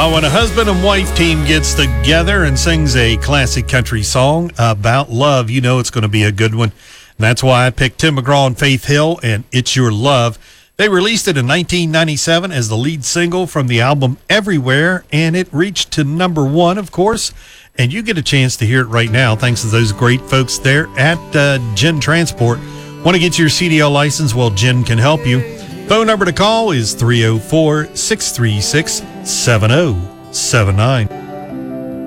When a husband and wife team gets together and sings a classic country song about love, you know it's going to be a good one. And that's why I picked Tim McGraw and Faith Hill and It's Your Love. They released it in 1997 as the lead single from the album Everywhere, and it reached to number 1, of course. And you get a chance to hear it right now thanks to those great folks there at Jen Transport. Want to get your CDL license? Well, Jen can help you. Phone number to call is 304-636-7079.